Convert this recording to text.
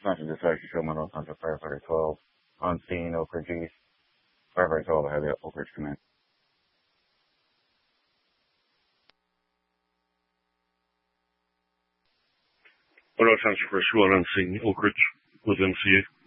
Township Dispatch, Control Monroe Township Firefighter 12, on scene, Oak Ridge East. Firefighter 12, I have the Oak Ridge Command. Monroe Township First One on scene, Oak Ridge with MCA.